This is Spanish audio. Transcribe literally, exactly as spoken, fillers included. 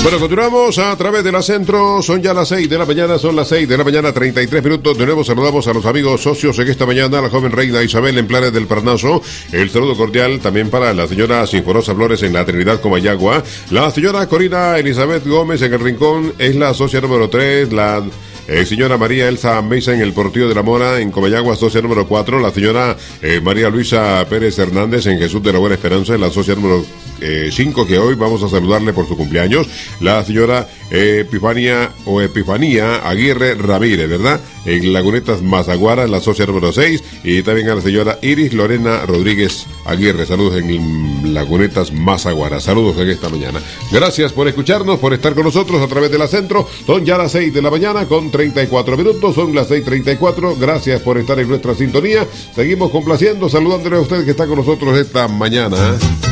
Bueno, continuamos a través de la Centro. Son ya las seis de la mañana, son las seis de la mañana, treinta y tres minutos. De nuevo saludamos a los amigos socios en esta mañana, la joven reina Isabel en Planes del Parnaso. El saludo cordial también para la señora Sinforosa Flores en la Trinidad Comayagua. La señora Corina Elizabeth Gómez en el Rincón es la socia número tres. La Eh, señora María Elsa Mesa en el Portillo de la Mora, en Comayagua, socia número cuatro. La señora eh, María Luisa Pérez Hernández en Jesús de la Buena Esperanza, en la socia número cinco, eh, que hoy vamos a saludarle por su cumpleaños. La señora eh, Epifania o Epifanía Aguirre Ramírez, ¿verdad? En Lagunetas Mazaguara, en la socia número seis. Y también a la señora Iris Lorena Rodríguez Aguirre. Saludos en Lagunetas Mazaguara. Saludos en esta mañana. Gracias por escucharnos, por estar con nosotros a través de la Centro. Son ya las seis de la mañana con treinta y cuatro minutos, son las seis treinta y cuatro. Gracias por estar en nuestra sintonía. Seguimos complaciendo, saludándole a usted que está con nosotros esta mañana.